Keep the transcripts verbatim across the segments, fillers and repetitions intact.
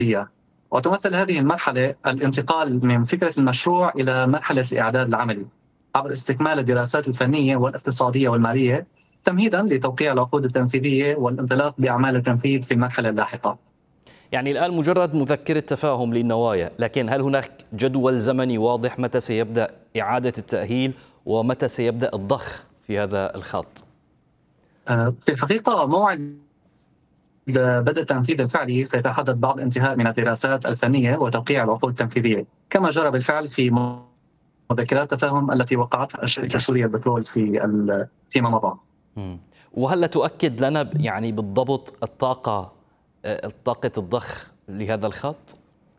وتمثل هذه المرحلة الانتقال من فكرة المشروع إلى مرحلة الإعداد العملي عبر استكمال الدراسات الفنية والاقتصادية والمالية تمهيدا لتوقيع العقود التنفيذية والانطلاق بأعمال التنفيذ في المرحلة اللاحقة. يعني الآن مجرد مذكرة تفاهم للنوايا، لكن هل هناك جدول زمني واضح متى سيبدأ إعادة التأهيل ومتى سيبدأ الضخ في هذا الخط؟ في الحقيقة موعد بدء التنفيذ الفعلي سيتحدد بعد انتهاء من الدراسات الفنية وتوقيع العقود التنفيذية، كما جرى بالفعل في مذكرات تفاهم التي وقعتها الشركة السورية للبترول في فيما مضى. وهل تؤكد لنا يعني بالضبط الطاقة طاقة الضخ لهذا الخط؟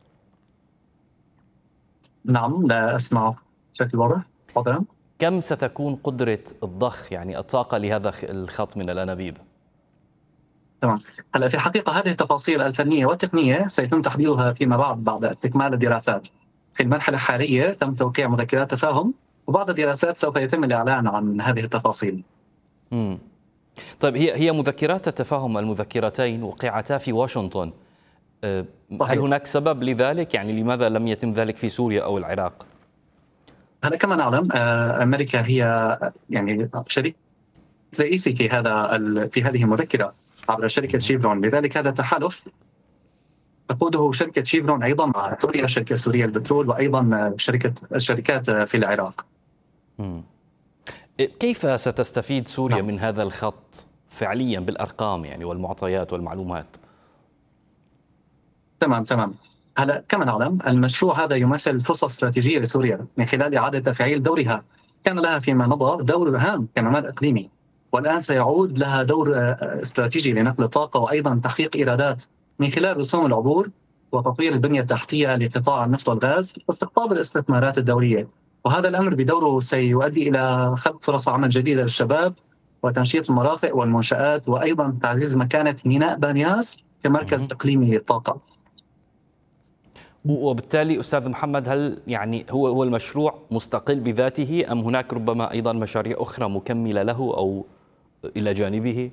نعم، لا أسمع بشكل واضح. تفضل. كم ستكون قدرة الضخ، يعني الطاقة لهذا الخط من الأنابيب؟ تمام. هلا في الحقيقة هذه التفاصيل الفنية والتقنية سيتم تحديدها فيما بعد بعد استكمال الدراسات. في المرحلة الحالية تم توقيع مذكرات تفاهم، وبعد الدراسات سوف يتم الإعلان عن هذه التفاصيل. امم طيب، هي هي مذكرات التفاهم المذكرتين وقعتا في واشنطن. صحيح. هل هناك سبب لذلك؟ يعني لماذا لم يتم ذلك في سوريا أو العراق؟ هلا كما نعلم أمريكا هي يعني شريك رئيسي في هذا في هذه المذكرة عبر شركة شيفرون، لذلك هذا تحالف تقوده شركة شيفرون أيضا مع سوريا، الشركة السورية للبترول، وأيضا شركة الشركات في العراق. مم. كيف ستستفيد سوريا نعم. من هذا الخط فعليا بالأرقام يعني والمعطيات والمعلومات؟ تمام تمام هلا كما نعلم المشروع هذا يمثل فرصة استراتيجية لسوريا من خلال إعادة تفعيل دورها. كان لها فيما مضى دور هام كممر إقليمي، والآن سيعود لها دور استراتيجي لنقل الطاقة وأيضا تحقيق إيرادات من خلال رسوم العبور وتطوير البنية التحتية لقطاع النفط والغاز واستقطاب الاستثمارات الدولية. وهذا الأمر بدوره سيؤدي إلى خلق فرص عمل جديدة للشباب وتنشيط المرافق والمنشآت، وأيضا تعزيز مكانة ميناء بانياس كمركز إقليمي للطاقة. وبالتالي أستاذ محمد، هل يعني هو هو المشروع مستقل بذاته أم هناك ربما أيضا مشاريع أخرى مكملة له أو إلى جانبه؟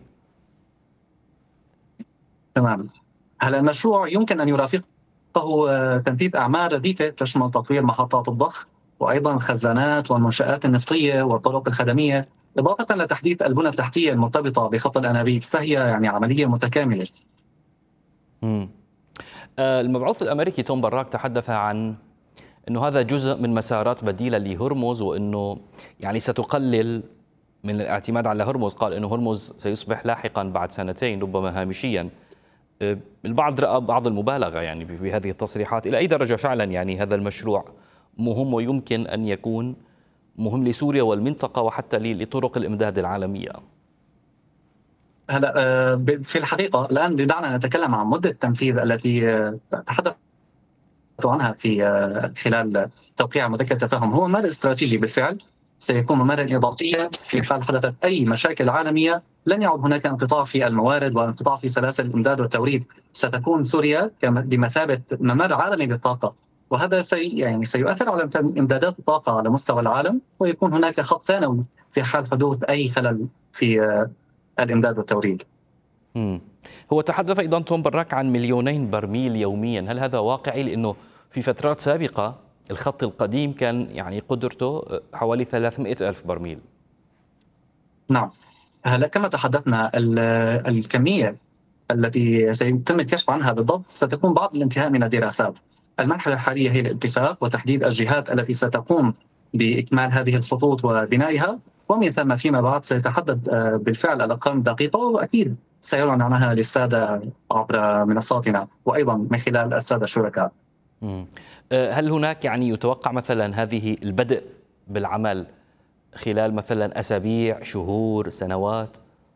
تمام. هلا المشروع يمكن أن يرافقه تنفيذ أعمال رديفة تشمل تطوير محطات الضخ وأيضا الخزانات والمنشآت النفطية والطرق الخدمية، إضافة لتحديث البنى التحتية المرتبطة بخط الأنابيب، فهي يعني عملية متكاملة. مم. المبعوث الأمريكي توم براك تحدث عن أنه هذا جزء من مسارات بديلة لهرمز، وأنه يعني ستقلل من الاعتماد على هرمز. قال أنه هرمز سيصبح لاحقا بعد سنتين ربما هامشيا. البعض رأى بعض المبالغة يعني بهذه التصريحات. إلى أي درجة فعلا يعني هذا المشروع مهم ويمكن أن يكون مهم لسوريا والمنطقة وحتى لطرق الإمداد العالمية؟ هلا في الحقيقة الآن دعنا نتكلم عن مدة التنفيذ التي تحدث عنها في خلال توقيع مذكرة تفاهم. هو ممر استراتيجي بالفعل، سيكون ممرا إضافيا في حال حدثت أي مشاكل عالمية. لن يعد هناك انقطاع في الموارد وانقطاع في سلاسل الإمداد والتوريد. ستكون سوريا بمثابة ممر عالمي للطاقة، وهذا سي يعني سيؤثر على إمدادات الطاقة على مستوى العالم، ويكون هناك خط ثانوي في حال حدوث أي خلل في الإمداد والتوريد. مم. هو تحدث أيضا توم براك عن مليونين برميل يوميا. هل هذا واقعي؟ لأنه في فترات سابقة الخط القديم كان يعني قدرته حوالي ثلاثمئة ألف برميل. نعم. هلا كما تحدثنا الكمية التي سيتم الكشف عنها بالضبط ستكون بعد الانتهاء من الدراسات. المرحلة الحالية هي الاتفاق وتحديد الجهات التي ستقوم بإكمال هذه الخطوط وبنائها، ومن ثم فيما بعد سيتحدد بالفعل الأرقام الدقيقة، وأكيد سيعلن عنها للسادة عبر منصاتنا وأيضا من خلال السادة الشركاء. هل هناك يعني يتوقع مثلا هذه البدء بالعمل خلال مثلا أسابيع، شهور، سنوات؟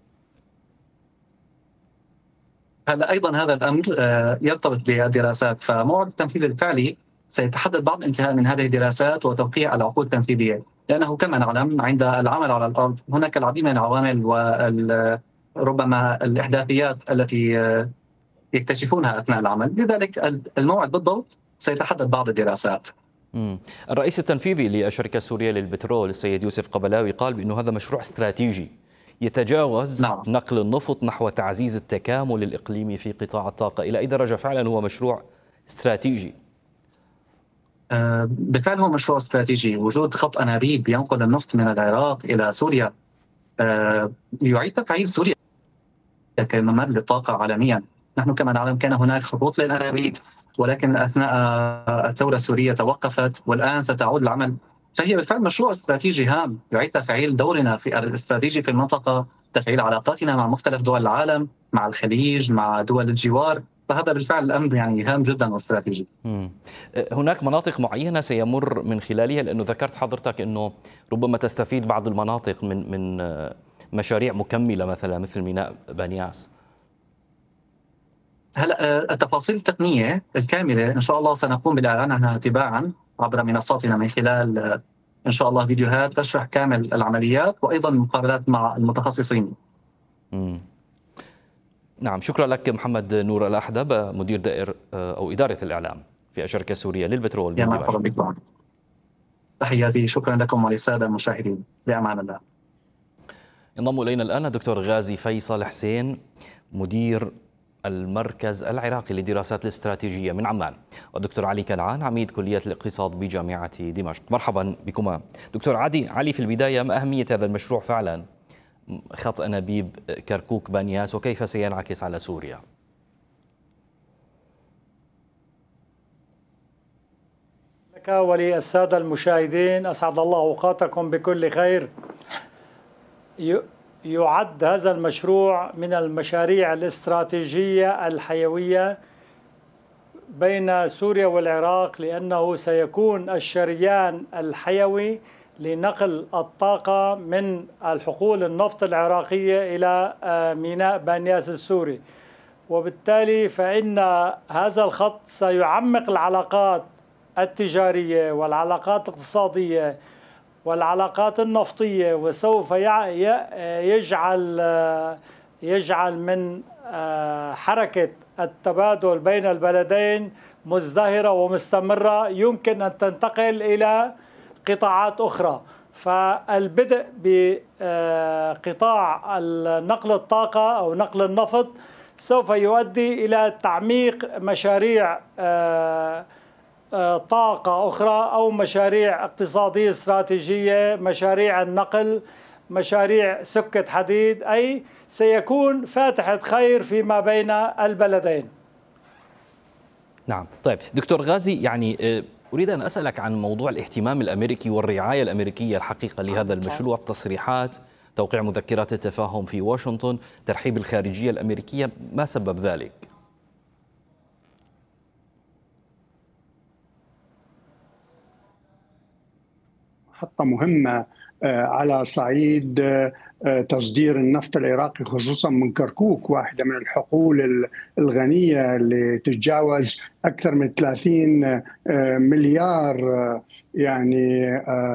هلا أيضا هذا الأمر يرتبط بالدراسات، فموعد التنفيذ الفعلي سيتحدد بعد انتهاء من هذه الدراسات وتوقيع العقود التنفيذية، لأنه كما نعلم عند العمل على الأرض هناك العديد من العوامل وربما الإحداثيات التي يكتشفونها أثناء العمل، لذلك الموعد بالضبط سيتحدد بعض الدراسات. مم. الرئيس التنفيذي للشركة السورية للبترول السيد يوسف قبلاوي قال بأنه هذا مشروع استراتيجي يتجاوز نعم. نقل النفط نحو تعزيز التكامل الإقليمي في قطاع الطاقة. إلى أي درجة فعلا هو مشروع استراتيجي. بالفعل هو مشروع استراتيجي. وجود خط أنابيب ينقل النفط من العراق إلى سوريا يعيد تفعيل سوريا كممر للطاقة عالميا. نحن كما نعلم كان هناك خطوط للأنابيب، ولكن أثناء الثورة السورية توقفت والآن ستعود العمل. فهي بالفعل مشروع استراتيجي هام يعيد تفعيل دورنا في الاستراتيجي في المنطقة، تفعيل علاقاتنا مع مختلف دول العالم، مع الخليج، مع دول الجوار. فهذا بالفعل الأمر يعني هام جدا واستراتيجي. هناك مناطق معينة سيمر من خلالها، لأنه ذكرت حضرتك أنه ربما تستفيد بعض المناطق من من مشاريع مكملة مثلا مثل ميناء بانياس. هلا التفاصيل التقنية الكاملة إن شاء الله سنقوم بالإعلان عنها تباعا عبر منصاتنا، من خلال إن شاء الله فيديوهات تشرح كامل العمليات وأيضا مقابلات مع المتخصصين. مم. نعم، شكرا لك محمد نور الأحدب، مدير دائر أو إدارة الإعلام في الشركة السورية للبترول. يا مرحبا بكم. تحياتي، شكرا لكم وللسادة المشاهدين، بأمان الله. ينضم إلينا الآن الدكتور غازي فيصل حسين، مدير المركز العراقي للدراسات الاستراتيجية من عمان، والدكتور علي كنعان، عميد كلية الاقتصاد بجامعة دمشق. مرحبا بكما. دكتور عادي علي، في البداية ما أهمية هذا المشروع فعلا، خط أنابيب كركوك بانياس، وكيف سينعكس على سوريا؟ لك وللسادة المشاهدين، أسعد الله أوقاتكم بكل خير. يعد هذا المشروع من المشاريع الاستراتيجية الحيوية بين سوريا والعراق، لأنه سيكون الشريان الحيوي لنقل الطاقة من الحقول النفط العراقية إلى ميناء بانياس السوري. وبالتالي فإن هذا الخط سيعمق العلاقات التجارية والعلاقات الاقتصادية والعلاقات النفطية، وسوف يجعل يجعل من حركة التبادل بين البلدين مزدهرة ومستمرة، يمكن أن تنتقل إلى قطاعات أخرى. فالبدء بقطاع نقل الطاقة أو نقل النفط سوف يؤدي إلى تعميق مشاريع طاقة أخرى أو مشاريع اقتصادية استراتيجية، مشاريع النقل، مشاريع سكة حديد، أي سيكون فاتحة خير فيما بين البلدين. نعم. طيب دكتور غازي، يعني أريد أن أسألك عن موضوع الاهتمام الأمريكي والرعاية الأمريكية الحقيقة لهذا المشروع. تصريحات، توقيع مذكرات التفاهم في واشنطن، ترحيب الخارجية الأمريكية، ما سبب ذلك؟ محطة مهمة على صعيد تصدير النفط العراقي، خصوصا من كركوك، واحدة من الحقول الغنية اللي تتجاوز أكثر من ثلاثين مليار يعني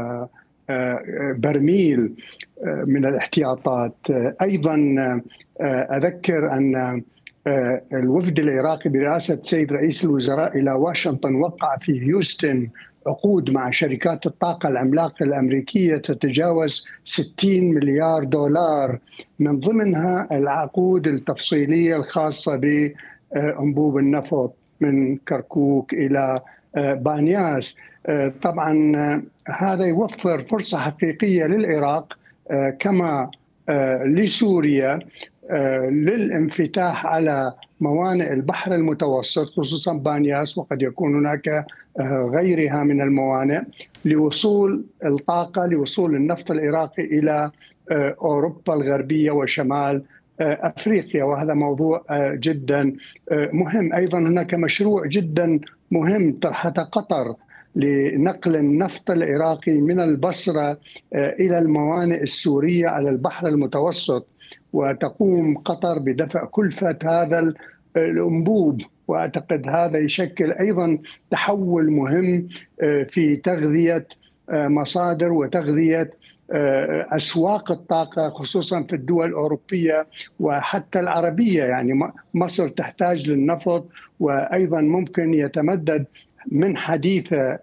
برميل من الاحتياطات. أيضا أذكر أن الوفد العراقي برئاسة سيد رئيس الوزراء إلى واشنطن وقع في هيوستن عقود مع شركات الطاقة العملاقة الأمريكية تتجاوز ستين مليار دولار، من ضمنها العقود التفصيلية الخاصة بأنبوب النفط من كركوك إلى بانياس. طبعا هذا يوفر فرصة حقيقية للعراق كما لسوريا للانفتاح على موانئ البحر المتوسط، خصوصا بانياس، وقد يكون هناك غيرها من الموانئ، لوصول الطاقة، لوصول النفط العراقي إلى أوروبا الغربية وشمال أفريقيا. وهذا موضوع جدا مهم. أيضا هناك مشروع جدا مهم طرحته قطر لنقل النفط العراقي من البصرة إلى الموانئ السورية على البحر المتوسط، وتقوم قطر بدفع كلفة هذا الأنبوب. وأعتقد هذا يشكل أيضا تحول مهم في تغذية مصادر وتغذية أسواق الطاقة، خصوصا في الدول الأوروبية وحتى العربية. يعني مصر تحتاج للنفط، وأيضا ممكن يتمدد من حديثة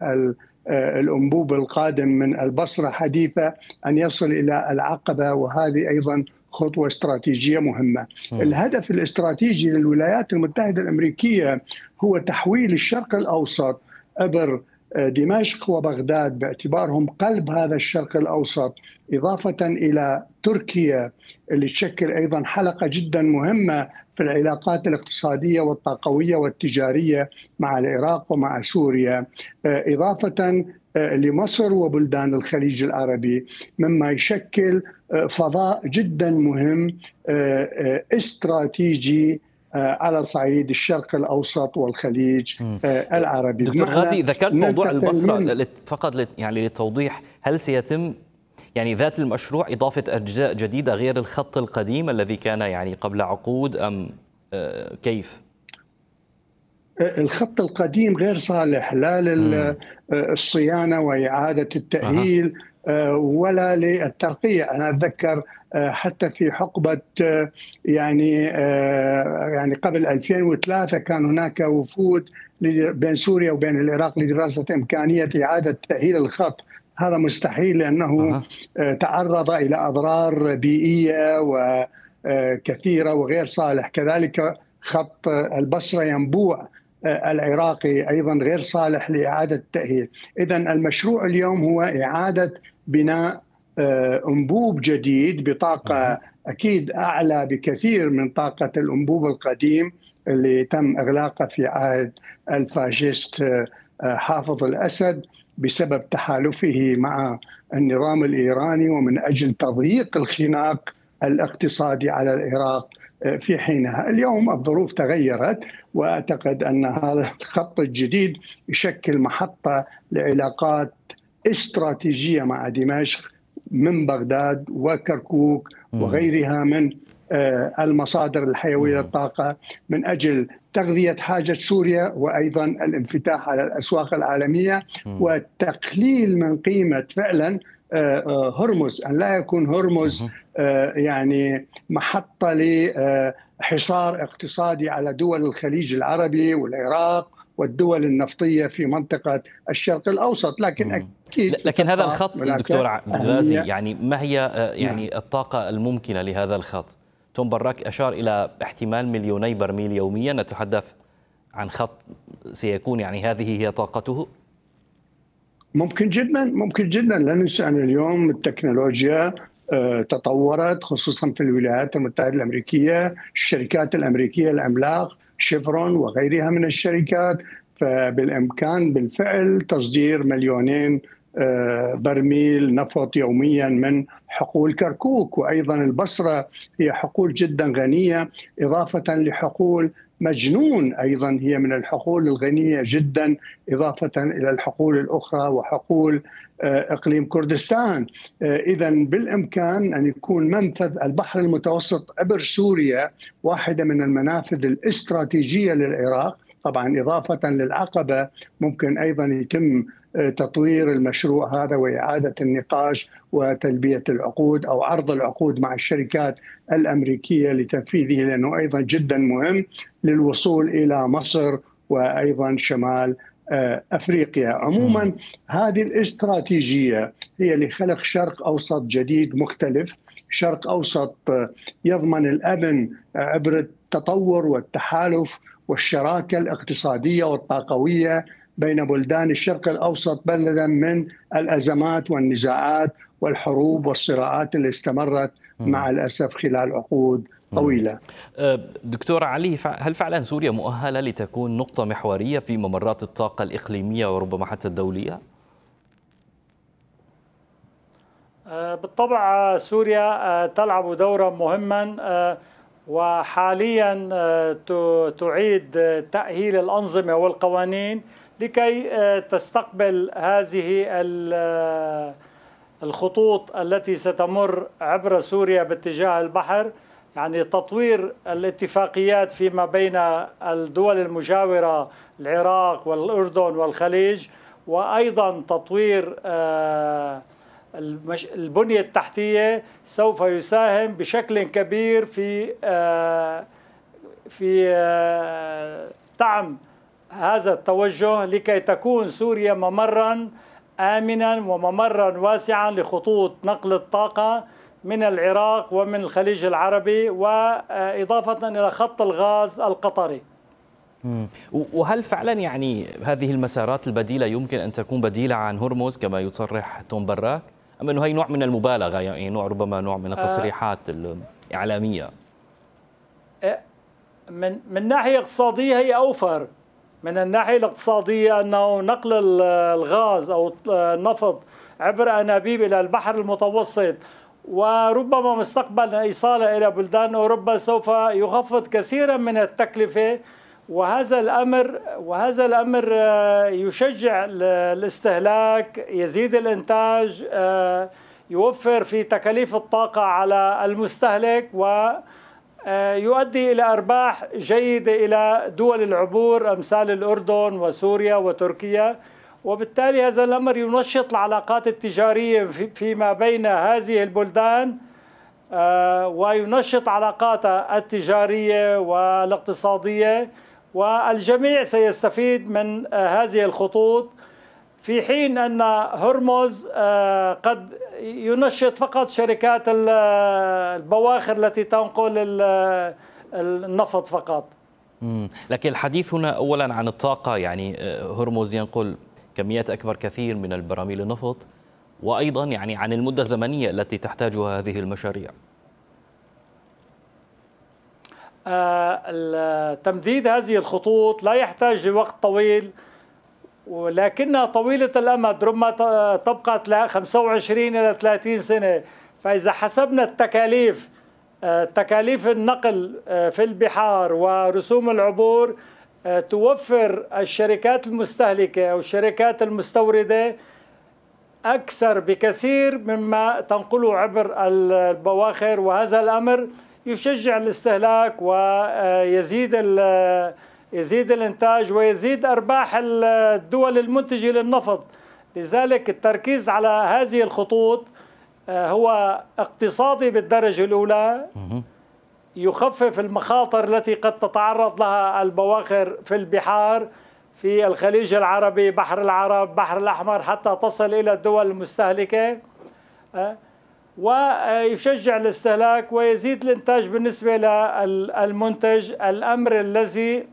الأنبوب القادم من البصرة حديثة أن يصل إلى العقبة، وهذه أيضا خطوة استراتيجية مهمة. الهدف الاستراتيجي للولايات المتحدة الأمريكية هو تحويل الشرق الأوسط عبر دمشق وبغداد باعتبارهم قلب هذا الشرق الأوسط، إضافة إلى تركيا اللي تشكل أيضا حلقة جدا مهمة في العلاقات الاقتصادية والطاقوية والتجارية مع العراق ومع سوريا، إضافة لمصر وبلدان الخليج العربي، مما يشكل فضاء جدا مهم استراتيجي على صعيد الشرق الأوسط والخليج العربي. دكتور غازي، ذكرت موضوع البصرة فقط يعني للتوضيح، هل سيتم يعني ذات المشروع إضافة أجزاء جديدة غير الخط القديم الذي كان يعني قبل عقود أم كيف؟ الخط القديم غير صالح لا للصيانة وإعادة التأهيل أه. ولا للترقية. أنا أتذكر حتى في حقبة يعني يعني قبل ألفين وثلاثة كان هناك وفود بين سوريا وبين العراق لدراسة إمكانية إعادة تأهيل الخط. هذا مستحيل لأنه أه. تعرض إلى أضرار بيئية وكثيرة وغير صالح. كذلك خط البصرة ينبوع العراقي أيضا غير صالح لإعادة التأهيل. إذن المشروع اليوم هو إعادة بناء أنبوب جديد بطاقة أكيد أعلى بكثير من طاقة الأنبوب القديم اللي تم إغلاقه في عهد الفاشيست حافظ الأسد بسبب تحالفه مع النظام الإيراني ومن أجل تضييق الخناق الاقتصادي على العراق في حينها. اليوم الظروف تغيرت، وأعتقد أن هذا الخط الجديد يشكل محطة لعلاقات استراتيجية مع دمشق من بغداد وكركوك وغيرها من المصادر الحيوية للطاقة من أجل تغذية حاجة سوريا، وأيضا الانفتاح على الأسواق العالمية والتقليل من قيمة فعلا هرمز، أن لا يكون هرمز يعني محطة لحصار اقتصادي على دول الخليج العربي والعراق والدول النفطية في منطقة الشرق الأوسط. لكن أكيد لكن هذا الخط دكتور غازي يعني ما هي يعني الطاقة الممكنة لهذا الخط؟ توم براك أشار إلى احتمال مليوني برميل يوميا، نتحدث عن خط سيكون يعني هذه هي طاقته؟ ممكن جدا ممكن جدا. لا ننسى أن اليوم التكنولوجيا تطورت خصوصا في الولايات المتحدة الأمريكية. الشركات الأمريكية العملاق شيفرون وغيرها من الشركات فبالإمكان بالفعل تصدير مليونين برميل نفط يوميا من حقول كركوك. وأيضا البصرة هي حقول جدا غنية، إضافة لحقول مجنون أيضا هي من الحقول الغنية جدا، إضافة إلى الحقول الأخرى وحقول إقليم كردستان. إذا بالإمكان أن يكون منفذ البحر المتوسط عبر سوريا واحدة من المنافذ الاستراتيجية للعراق. طبعا إضافة للعقبة ممكن أيضا يتم تطوير المشروع هذا وإعادة النقاش وتلبية العقود أو عرض العقود مع الشركات الأمريكية لتنفيذه، لأنه أيضا جدا مهم للوصول إلى مصر وأيضا شمال أفريقيا. عموما هذه الاستراتيجية هي لخلق شرق أوسط جديد مختلف، شرق أوسط يضمن الأمن عبر التطور والتحالف والشراكة الاقتصادية والطاقوية بين بلدان الشرق الأوسط بدلا من الأزمات والنزاعات والحروب والصراعات اللي استمرت مع الأسف خلال عقود طويلة. دكتور علي، هل فعلا سوريا مؤهلة لتكون نقطة محورية في ممرات الطاقة الإقليمية وربما حتى الدولية؟ بالطبع سوريا تلعب دورا مهما، وحاليا تعيد تأهيل الأنظمة والقوانين لكي تستقبل هذه الخطوط التي ستمر عبر سوريا باتجاه البحر. يعني تطوير الاتفاقيات فيما بين الدول المجاورة العراق والأردن والخليج، وأيضا تطوير البنية التحتية سوف يساهم بشكل كبير في في دعم هذا التوجه لكي تكون سوريا ممرا آمنا وممرا واسعا لخطوط نقل الطاقة من العراق ومن الخليج العربي، وإضافة إلى خط الغاز القطري. وهل فعلا يعني هذه المسارات البديلة يمكن أن تكون بديلة عن هرمز كما يصرح توم براك، أم أنه هي نوع من المبالغة، يعني نوع ربما نوع من التصريحات الإعلامية؟ من من ناحية اقتصادية هي أوفر. من الناحية الاقتصادية أنه نقل الغاز أو النفط عبر أنابيب إلى البحر المتوسط وربما مستقبلا إيصاله إلى بلدان أوروبا سوف يخفض كثيرا من التكلفة، وهذا الأمر وهذا الأمر يشجع الاستهلاك، يزيد الإنتاج، يوفر في تكاليف الطاقة على المستهلك، ويؤدي إلى أرباح جيدة إلى دول العبور أمثال الأردن وسوريا وتركيا. وبالتالي هذا الأمر ينشط العلاقات التجارية فيما بين هذه البلدان، وينشط علاقاتها التجارية والاقتصادية، والجميع سيستفيد من هذه الخطوط، في حين أن هرمز قد ينشط فقط شركات البواخر التي تنقل النفط فقط. لكن الحديث هنا أولا عن الطاقة، يعني هرمز ينقل كميات أكبر كثير من البراميل النفط، وأيضا يعني عن المدة الزمنية التي تحتاجها هذه المشاريع. تمديد هذه الخطوط لا يحتاج وقت طويل، ولكنها طويلة الأمد، ربما تبقى خمسة وعشرين إلى ثلاثين سنة. فإذا حسبنا التكاليف تكاليف النقل في البحار ورسوم العبور، توفر الشركات المستهلكة أو الشركات المستوردة أكثر بكثير مما تنقله عبر البواخر، وهذا الأمر يشجع الاستهلاك ويزيد يزيد الإنتاج ويزيد أرباح الدول المنتجة للنفط. لذلك التركيز على هذه الخطوط هو اقتصادي بالدرجة الأولى، يخفف المخاطر التي قد تتعرض لها البواخر في البحار في الخليج العربي، بحر العرب، بحر الأحمر، حتى تصل إلى الدول المستهلكة، ويشجع الاستهلاك ويزيد الإنتاج بالنسبة للمنتج، الأمر الذي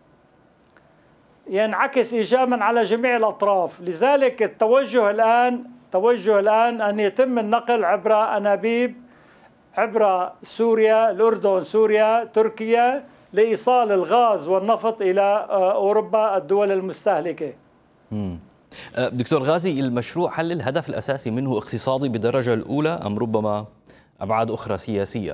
ينعكس إيجابا على جميع الأطراف. لذلك التوجه الآن توجه الآن أن يتم النقل عبر أنابيب عبر سوريا، الأردن، سوريا، تركيا، لإيصال الغاز والنفط إلى أوروبا الدول المستهلكة. مم. دكتور غازي، المشروع هل الهدف الأساسي منه اقتصادي بالدرجة الأولى أم ربما أبعاد أخرى سياسية؟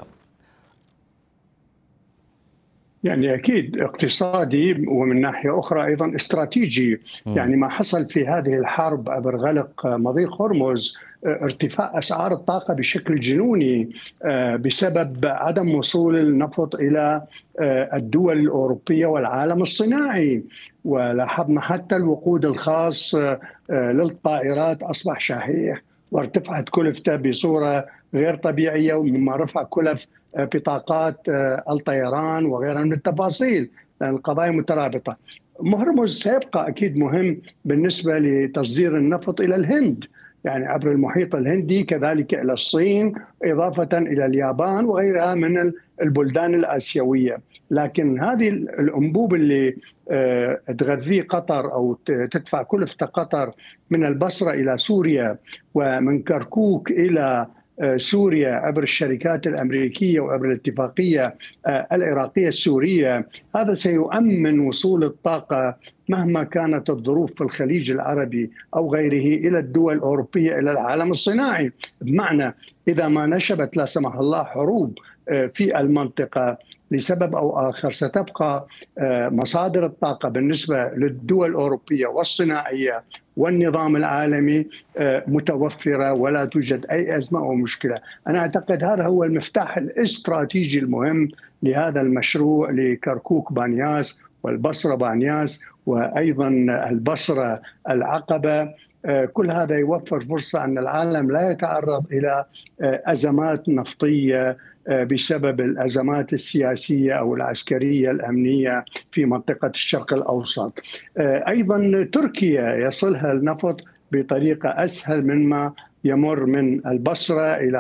يعني أكيد اقتصادي، ومن ناحية أخرى أيضا استراتيجي. م. يعني ما حصل في هذه الحرب عبر غلق مضيق هرمز، ارتفاع أسعار الطاقة بشكل جنوني بسبب عدم وصول النفط إلى الدول الأوروبية والعالم الصناعي، ولاحظنا حتى الوقود الخاص للطائرات أصبح شحيح وارتفعت كلفته بصورة غير طبيعية، ومما رفع كلف بطاقات الطيران وغيرها من التفاصيل، لأن القضايا مترابطة. هرمز سيبقى أكيد مهم بالنسبة لتصدير النفط إلى الهند، يعني عبر المحيط الهندي، كذلك إلى الصين، إضافة إلى اليابان وغيرها من البلدان الآسيوية. لكن هذه الأنبوب اللي تغذي قطر أو تدفع كلفة قطر من البصرة إلى سوريا ومن كركوك إلى سوريا عبر الشركات الأمريكية وعبر الاتفاقية العراقية السورية، هذا سيؤمن وصول الطاقة مهما كانت الظروف في الخليج العربي أو غيره إلى الدول الأوروبية، إلى العالم الصناعي. بمعنى إذا ما نشبت لا سمح الله حروب في المنطقة لسبب أو آخر، ستبقى مصادر الطاقة بالنسبة للدول الأوروبية والصناعية والنظام العالمي متوفرة، ولا توجد أي أزمة أو مشكلة. أنا أعتقد هذا هو المفتاح الاستراتيجي المهم لهذا المشروع، لكركوك بانياس والبصرة بانياس وأيضا البصرة العقبة. كل هذا يوفر فرصة أن العالم لا يتعرض إلى أزمات نفطية بسبب الأزمات السياسية أو العسكرية الأمنية في منطقة الشرق الأوسط. أيضا تركيا يصلها النفط بطريقة أسهل مما يمر من البصرة إلى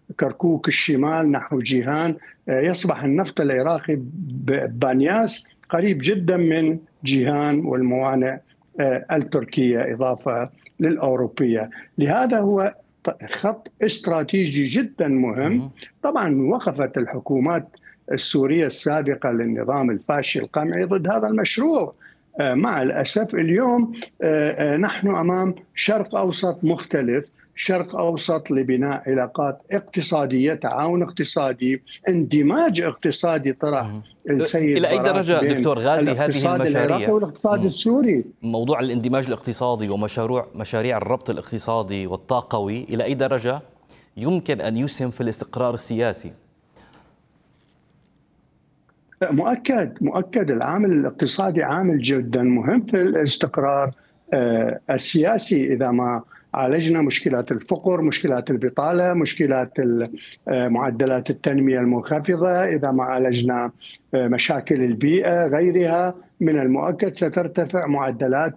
كركوك الشمال نحو جيهان، يصبح النفط العراقي ببانياس قريب جدا من جيهان والموانئ التركية إضافة للأوروبية. لهذا هو خط استراتيجي جدا مهم. طبعا وقفت الحكومات السورية السابقة للنظام الفاشي القمعي ضد هذا المشروع. مع الأسف اليوم نحن أمام شرق أوسط مختلف، شرق أوسط لبناء علاقات اقتصادية، تعاون اقتصادي، اندماج اقتصادي طرح السيد إلى أي درجة دكتور غازي هذه المشاريع والاقتصاد السوري؟ موضوع الاندماج الاقتصادي ومشاريع مشاريع الربط الاقتصادي والطاقوي إلى أي درجة يمكن أن يسهم في الاستقرار السياسي؟ مؤكد مؤكد العامل الاقتصادي عامل جدا مهم في الاستقرار السياسي. إذا ما عالجنا مشكلات الفقر، مشكلات البطالة، مشكلات معدلات التنمية المنخفضة، إذا ما عالجنا مشاكل البيئة غيرها، من المؤكد سترتفع معدلات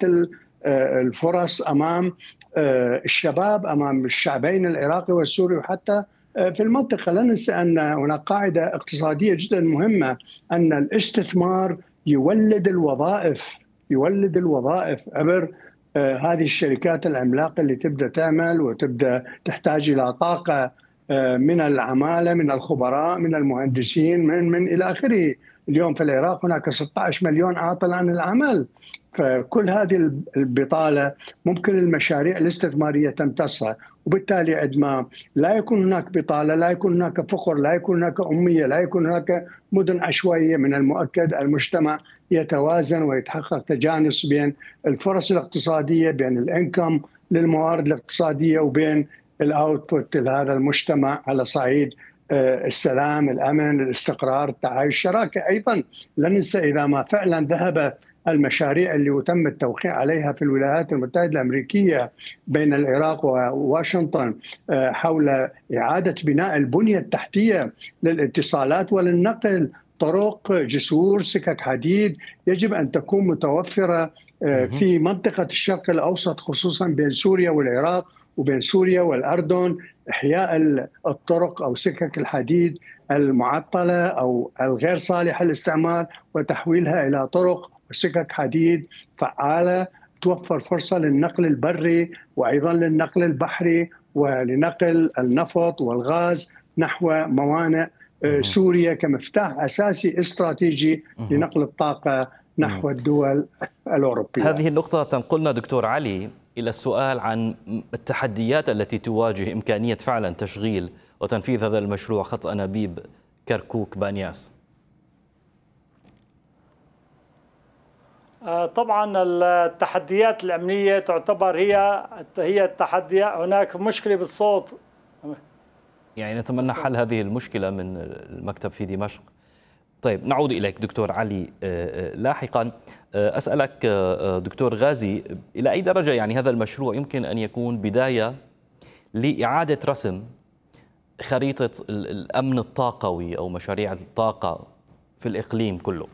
الفرص أمام الشباب، أمام الشعبين العراقي والسوري وحتى في المنطقة. لا ننسى أن هناك قاعدة اقتصادية جدا مهمة، أن الاستثمار يولد الوظائف، يولد الوظائف عبر هذه الشركات العملاقة اللي تبدأ تعمل وتبدأ تحتاج إلى طاقة من العمالة، من الخبراء، من المهندسين، من من إلى آخره. اليوم في العراق هناك ستة عشر مليون عاطل عن العمل، فكل هذه البطالة ممكن المشاريع الاستثمارية تمتصها. وبالتالي عندما لا يكون هناك بطالة، لا يكون هناك فقر، لا يكون هناك أمية، لا يكون هناك مدن عشوائية، من المؤكد المجتمع يتوازن ويتحقق تجانس بين الفرص الاقتصادية، بين الانكم للموارد الاقتصادية، وبين الاوتبوت لهذا المجتمع على صعيد السلام، الأمن، الاستقرار، التعايش، الشراكة. أيضا لا ننسى إذا ما فعلا ذهب المشاريع اللي تم التوقيع عليها في الولايات المتحدة الأمريكية بين العراق وواشنطن حول إعادة بناء البنية التحتية للاتصالات وللنقل، طرق، جسور، سكك حديد، يجب أن تكون متوفرة في منطقة الشرق الأوسط، خصوصا بين سوريا والعراق وبين سوريا والأردن. إحياء الطرق أو سكك الحديد المعطلة أو الغير صالحة للاستعمال وتحويلها إلى طرق وسكك حديد فعالة توفر فرصة للنقل البري وأيضا للنقل البحري ولنقل النفط والغاز نحو موانئ سوريا كمفتاح أساسي استراتيجي لنقل الطاقة نحو الدول الأوروبية. هذه النقطة تنقلنا دكتور علي إلى السؤال عن التحديات التي تواجه إمكانية فعلا تشغيل وتنفيذ هذا المشروع، خط أنابيب كركوك بانياس. طبعا التحديات الأمنية تعتبر هي هي التحديات. هناك مشكلة بالصوت، يعني نتمنى حل هذه المشكلة من المكتب في دمشق. طيب نعود إليك دكتور علي لاحقا. أسألك دكتور غازي، إلى أي درجة يعني هذا المشروع يمكن أن يكون بداية لإعادة رسم خريطة الأمن الطاقوي أو مشاريع الطاقة في الإقليم كله؟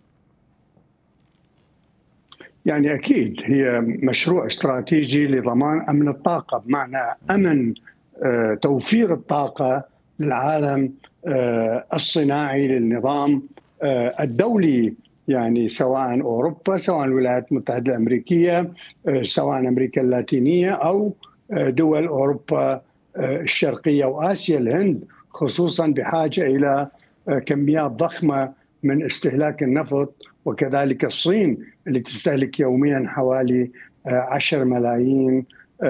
يعني أكيد هي مشروع استراتيجي لضمان أمن الطاقة، بمعنى أمن توفير الطاقة للعالم الصناعي للنظام الدولي، يعني سواء أوروبا، سواء الولايات المتحدة الأمريكية، سواء أمريكا اللاتينية أو دول أوروبا الشرقية وآسيا، الهند خصوصا بحاجة إلى كميات ضخمة من استهلاك النفط، وكذلك الصين اللي تستهلك يوميا حوالي عشر ملايين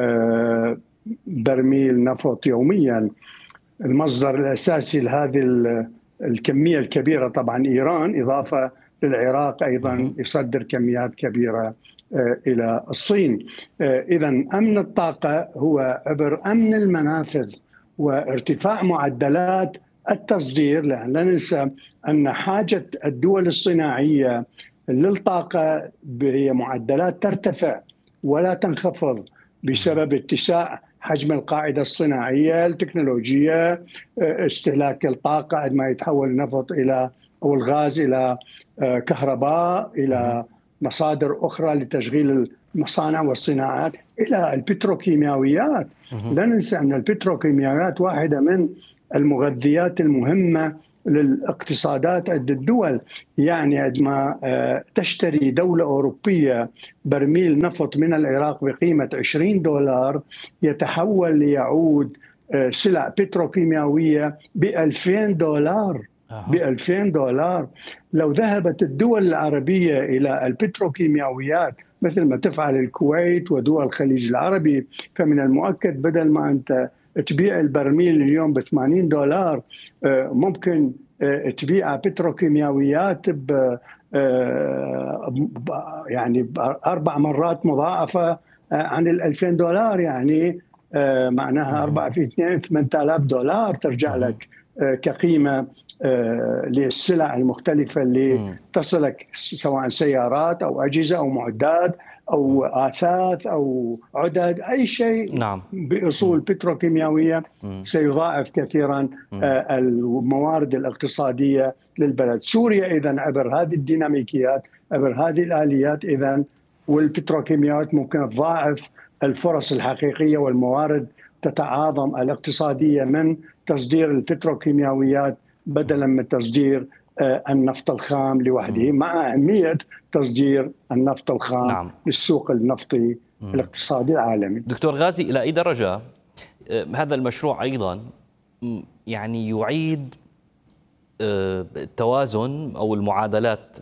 برميل نفط يوميا. المصدر الأساسي لهذه الكمية الكبيرة طبعا إيران، إضافة للعراق أيضا يصدر كميات كبيرة إلى الصين. إذا أمن الطاقة هو عبر أمن المنافذ وارتفاع معدلات التصدير، لأن لا ننسى أن حاجة الدول الصناعية للطاقة هي معدلات ترتفع ولا تنخفض بسبب اتساع حجم القاعدة الصناعية التكنولوجية، استهلاك الطاقة عندما يتحول النفط إلى أو الغاز إلى كهرباء، إلى مصادر أخرى لتشغيل المصانع والصناعات، إلى البتروكيماويات. لا ننسى أن البتروكيماويات واحدة من المغذيات المهمة للاقتصادات عند الدول. يعني عندما تشتري دولة أوروبية برميل نفط من العراق بقيمة عشرين دولار، يتحول ليعود سلع بتروكيماوية بألفين دولار. بألفين دولار. لو ذهبت الدول العربية إلى البتروكيماويات مثل ما تفعل الكويت ودول الخليج العربي، فمن المؤكد بدل ما أنت تبيع البرميل اليوم ب ثمانين دولار، ممكن تبيع بتروكيماويات ب يعني أربع مرات مضاعفة عن ال ألفين دولار. يعني معناها أربعة في اثنين ثمانية آلاف دولار ترجع لك كقيمة للسلع المختلفة اللي تصلك، سواء سيارات أو أجهزة أو معدات أو آثاث أو عدد، أي شيء نعم. بأصول بتروكيماوية سيضاعف كثيرا الموارد الاقتصادية للبلد. سوريا إذن عبر هذه الديناميكيات، عبر هذه الآليات، إذن والبتروكيماويات ممكن تضاعف الفرص الحقيقية والموارد تتعاظم الاقتصادية من تصدير البتروكيماويات بدلا من تصدير النفط الخام لوحده، مع أهمية تصدير النفط الخام نعم. للسوق النفطي مم. الاقتصادي العالمي. دكتور غازي، إلى أي درجة هذا المشروع أيضا يعني يعيد التوازن أو المعادلات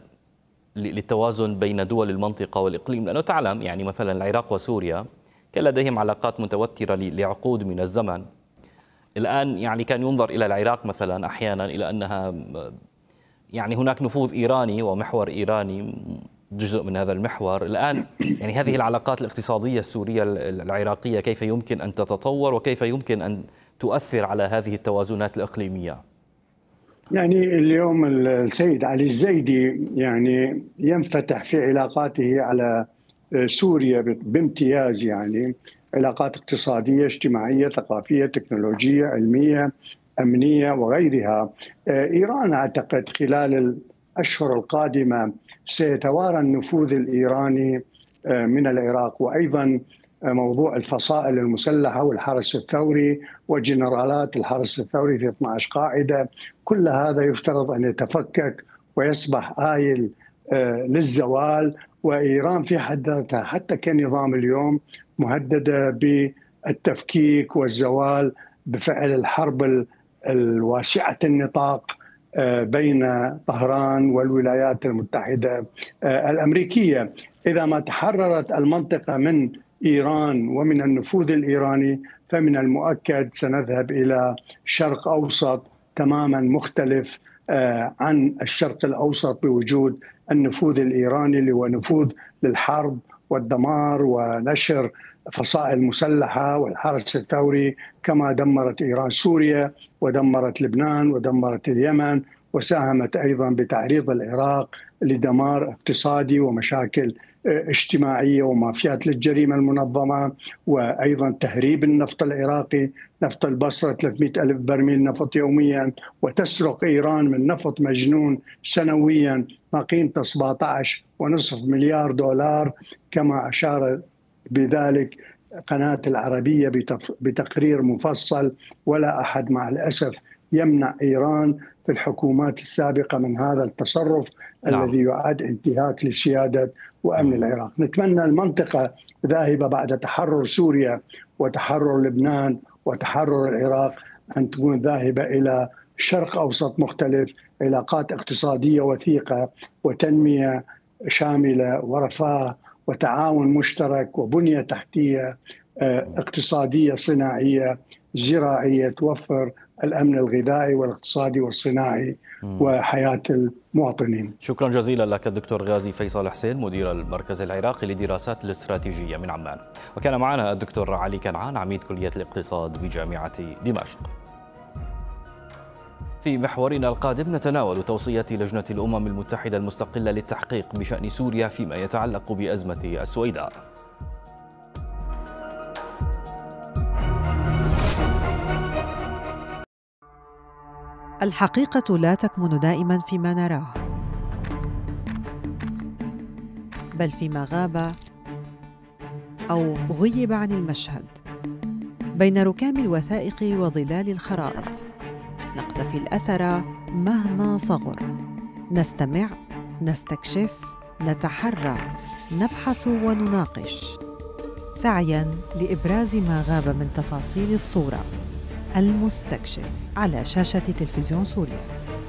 للتوازن بين دول المنطقة والإقليم؟ لأنه تعلم يعني مثلا العراق وسوريا كان لديهم علاقات متوترة لعقود من الزمن. الآن يعني كان ينظر إلى العراق مثلا أحيانا إلى أنها يعني هناك نفوذ إيراني ومحور إيراني جزء من هذا المحور. الآن يعني هذه العلاقات الاقتصادية السورية العراقية كيف يمكن أن تتطور وكيف يمكن أن تؤثر على هذه التوازنات الإقليمية؟ يعني اليوم السيد علي الزيدي يعني ينفتح في علاقاته على سوريا بامتياز، يعني علاقات اقتصادية اجتماعية ثقافية تكنولوجية علمية أمنية وغيرها. إيران أعتقد خلال الأشهر القادمة سيتوارى النفوذ الإيراني من العراق، وأيضا موضوع الفصائل المسلحة والحرس الثوري وجنرالات الحرس الثوري في اثنتي عشرة قاعدة، كل هذا يفترض أن يتفكك ويصبح آيل للزوال. وإيران في حد ذاتها حتى كنظام اليوم مهددة بالتفكيك والزوال بفعل الحرب الواسعة النطاق بين طهران والولايات المتحدة الأمريكية. إذا ما تحررت المنطقة من إيران ومن النفوذ الإيراني، فمن المؤكد سنذهب إلى شرق أوسط تماما مختلف عن الشرق الأوسط بوجود النفوذ الإيراني اللي هو نفوذ للحرب والدمار ونشر فصائل مسلحة والحرس الثوري، كما دمرت إيران سوريا ودمرت لبنان ودمرت اليمن، وساهمت أيضا بتعريض العراق لدمار اقتصادي ومشاكل اجتماعية ومافيات للجريمة المنظمة، وأيضا تهريب النفط العراقي. نفط البصرة ثلاثمئة ألف برميل نفط يوميا، وتسرق إيران من نفط مجنون سنويا ما قيمته سبعة عشر ونصف مليار دولار، كما أشار بذلك قناة العربية بتقرير مفصل. ولا أحد مع الأسف يمنع إيران في الحكومات السابقة من هذا التصرف نعم. الذي يعد انتهاك لسيادة وأمن العراق. نتمنى المنطقة ذاهبة بعد تحرر سوريا وتحرر لبنان وتحرر العراق أن تكون ذاهبة إلى شرق أوسط مختلف، علاقات اقتصادية وثيقة وتنمية شاملة ورفاه وتعاون مشترك وبنية تحتية اقتصادية صناعية زراعية توفر الأمن الغذائي والاقتصادي والصناعي وحياة المواطنين. شكرا جزيلا لك الدكتور غازي فيصل حسين، مدير المركز العراقي للدراسات الاستراتيجية من عمان. وكان معنا الدكتور علي كنعان، عميد كلية الاقتصاد بجامعة دمشق. في محورنا القادم نتناول توصية لجنة الأمم المتحدة المستقلة للتحقيق بشأن سوريا فيما يتعلق بأزمة السويداء. الحقيقة لا تكمن دائما فيما نراه، بل فيما غاب أو غيب عن المشهد بين ركام الوثائق وظلال الخرائط. نقتفي الأثر مهما صغر، نستمع، نستكشف، نتحرى، نبحث ونناقش، سعياً لإبراز ما غاب من تفاصيل الصورة. المستكشف على شاشة تلفزيون سوريا.